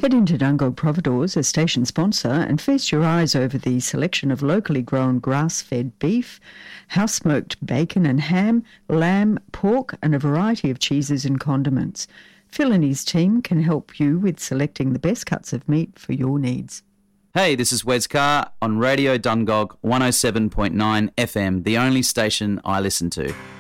Head into Dungog Providores, a station sponsor, and feast your eyes over the selection of locally grown grass-fed beef, house-smoked bacon and ham, lamb, pork, and a variety of cheeses and condiments. Phil and his team can help you with selecting the best cuts of meat for your needs. Hey, this is Wes Carr on Radio Dungog 107.9 FM, the only station I listen to.